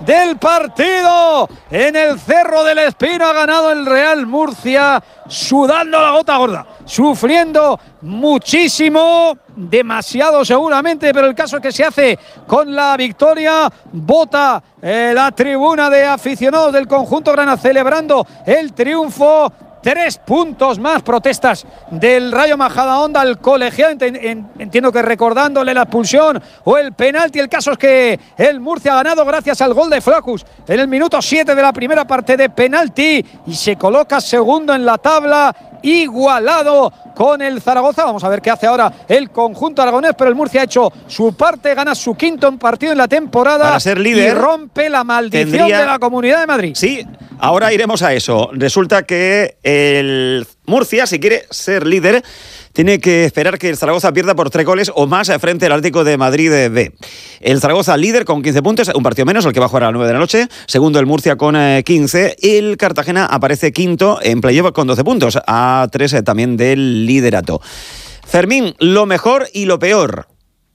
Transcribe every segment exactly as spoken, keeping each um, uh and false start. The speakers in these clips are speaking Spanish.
del partido. En el Cerro del Espino ha ganado el Real Murcia, sudando la gota gorda, sufriendo muchísimo, demasiado seguramente, pero el caso es que se hace con la victoria. Vota eh, la tribuna de aficionados del conjunto grana celebrando el triunfo. Tres puntos más, protestas del Rayo Majadahonda al colegiado, entiendo que recordándole la expulsión o el penalti. El caso es que el Murcia ha ganado gracias al gol de Flaccus en el minuto siete de la primera parte de penalti y se coloca segundo en la tabla, igualado con el Zaragoza. Vamos a ver qué hace ahora el conjunto aragonés, pero el Murcia ha hecho su parte, gana su quinto partido en la temporada para ser líder, y rompe la maldición tendría... de la Comunidad de Madrid. Sí, ahora iremos a eso. Resulta que el Murcia, si quiere ser líder, tiene que esperar que el Zaragoza pierda por tres goles o más frente al Atlético de Madrid B. El Zaragoza líder con quince puntos, un partido menos, el que va a jugar a las nueve de la noche. Segundo el Murcia con quince. El Cartagena aparece quinto en playoff con doce puntos, a tres también del liderato. Fermín, lo mejor y lo peor.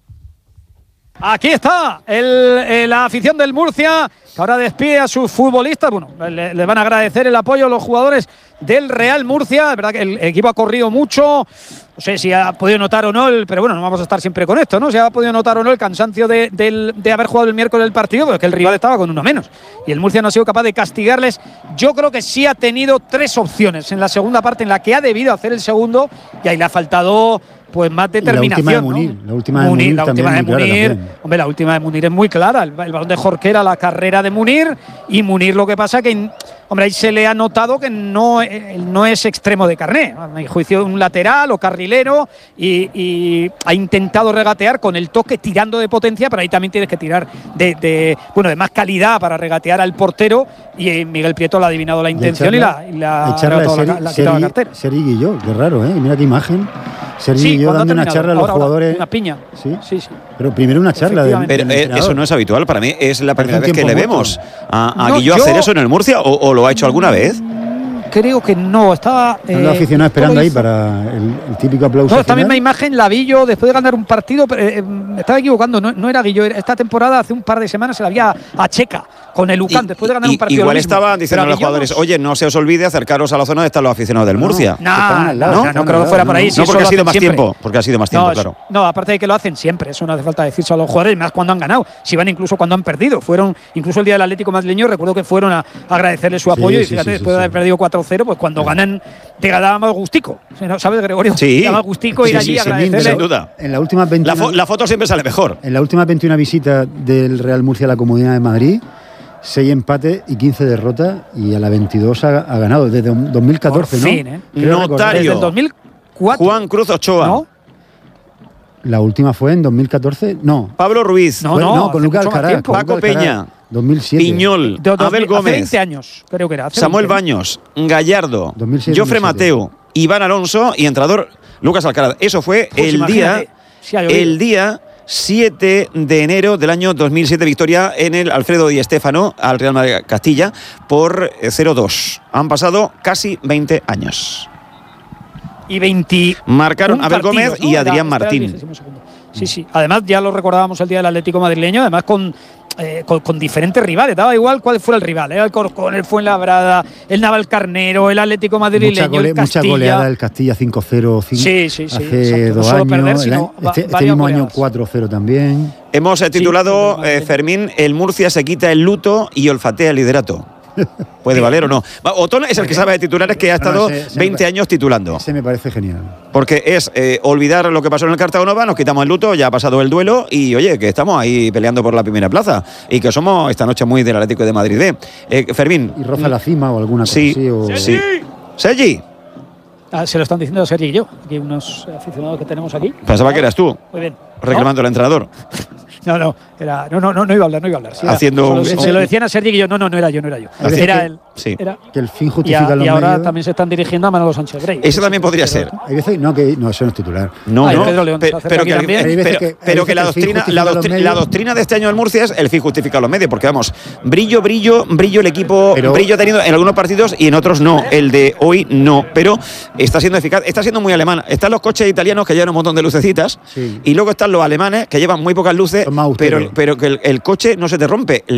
Aquí está el, el, la afición del Murcia, que ahora despide a sus futbolistas. Bueno, le, le van a agradecer el apoyo a los jugadores del Real Murcia. Es verdad que el equipo ha corrido mucho. No sé si ha podido notar o no, el, pero bueno, no vamos a estar siempre con esto, ¿no? Si ha podido notar o no el cansancio de, de, de haber jugado el miércoles el partido, porque el rival estaba con uno menos. Y el Murcia no ha sido capaz de castigarles. Yo creo que sí ha tenido tres opciones en la segunda parte en la que ha debido hacer el segundo, y ahí le ha faltado pues más determinación. La última de Munir, ¿no? la última de Munir, Munir, la última de Munir, hombre, la última de Munir es muy clara. El, el balón de Jorquera, la carrera de Munir, y Munir lo que pasa que, hombre, ahí se le ha notado que no, no es extremo de carné. A mi juicio, un lateral o carrilero, y, y ha intentado regatear con el toque tirando de potencia, pero ahí también tienes que tirar de, de bueno, de más calidad para regatear al portero, y Miguel Prieto le ha adivinado la intención y, echarla, y la, y la, echarla la, Seri, la, la, la, la cartera. Sergi Guilló, qué raro, ¿eh? Mira qué imagen. Sergi sí, Guilló dando una charla a los ahora, jugadores. Ahora, una piña. ¿Sí? Sí, sí. Pero primero una charla. De, pero eh, eso no es habitual. Para mí es la primera vez que le vemos a, a no, Guilló yo, hacer eso en el Murcia, o, o lo ha hecho alguna vez. Creo que no, estaba eh, los aficionados esperando ahí para el, el típico aplauso. No, esta misma imagen la vi yo después de ganar un partido, pero, eh, me estaba equivocando, no, no era Guilló. Esta temporada, hace un par de semanas, se la había a Checa con el Lucan después de ganar y, un partido. Igual estaban diciendo a los jugadores, oye, no se os olvide acercaros a la zona donde están los aficionados del Murcia. No, no, no, no, no creo que fuera por ahí. No, si no porque ha sido más siempre. tiempo, porque ha sido más tiempo, no, claro. No, aparte de que lo hacen siempre, eso no hace falta decirse a los jugadores, más cuando han ganado, si van incluso cuando han perdido. Fueron, incluso el día del Atlético madrileño, recuerdo que fueron a agradecerle su apoyo, sí, y fíjate, sí, sí, después sí, de haber sí. perdido cuatro cero, pues cuando sí. ganan, te daba más gustico. ¿Sabes, Gregorio? Sí. Te daba gustico ir sí, allí sí, a agradecerle. Sin duda. En la última veintiuna, la, fo la foto siempre sale mejor. En la última veintiuna visita del Real Murcia a la Comunidad de Madrid, seis empates y quince derrotas, y a la veintidós ha, ha ganado desde dos mil catorce, Por fin, ¿no? ¿eh? Notario. Desde el dos mil cuatro. Juan Cruz Ochoa. ¿No? La última fue en dos mil catorce, no. Pablo Ruiz. No, no, no con Lucas Alcaraz. Paco Lucas Peña. Alcaraz, dos mil siete. Piñol. De, de, Abel hace Gómez. veinte años, creo que era. Hace Samuel veinte. Baños. Gallardo. dos mil siete, Jofre dos mil siete. Mateo. Iván Alonso y entrenador Lucas Alcaraz. Eso fue Pues el día. Si el día siete de enero del año dos mil siete, victoria en el Alfredo Di Stéfano al Real Madrid Castilla por cero dos. Han pasado casi veinte años. Y veinte. Marcaron Abel Gómez, ¿no? Y Adrián Era, Martín. Sí, sí. Además, ya lo recordábamos el día del Atlético madrileño, además con, eh, con, con diferentes rivales. Daba igual cuál fuera el rival. Era el Corcón, el Fuenlabrada, el Navalcarnero, el Atlético madrileño, mucha gole, el Castilla. Mucha goleada, el Castilla cinco cero. Sí, sí, sí. Hace exacto. dos no solo años. perder, el, sino este, este mismo año cuatro cero también. Hemos eh, titulado, sí, eh, Fermín, el Murcia se quita el luto y olfatea el liderato. ¿Puede valer o no? Otón es el que sabe de titulares, que ha estado no, no, ese, ese veinte años titulando. Ese me parece genial. Porque es eh, olvidar lo que pasó en el Cartagonova, nos quitamos el luto, ya ha pasado el duelo y, oye, que estamos ahí peleando por la primera plaza y que somos esta noche muy del Atlético de Madrid. ¿eh? Eh, Fermín. Y roza la cima o alguna cosa sí, así. O... Sí. Sergi. Ah, se lo están diciendo Sergi y yo, aquí unos aficionados que tenemos aquí. Pensaba que eras tú. Muy bien. Reclamando ¿No? al entrenador. No, no, era, no, no, no, no iba a hablar, no iba a hablar. Sí, Haciendo solo, un, se, un, se lo decían a Sergi y yo, no, no, no era yo, no era yo. Era él. Sí. Era, que el fin justifica y a, los y ahora medios. también se están dirigiendo a Manolo Sánchez Grey. Eso también podría ser. Hay veces no, que no, eso no es titular. No, ah, no. Pedro León, Pe pero que, también. pero, que, pero que la doctrina, la, doctrina, la doctrina de este año del Murcia es el fin justifica los medios, porque vamos, brillo, brillo, brillo el equipo, pero, brillo ha tenido en algunos partidos y en otros no. El de hoy no, pero está siendo eficaz, está siendo muy alemán. Están los coches italianos que llevan un montón de lucecitas, sí. Y luego están los alemanes que llevan muy pocas luces, pero, pero que el, el coche no se te rompe.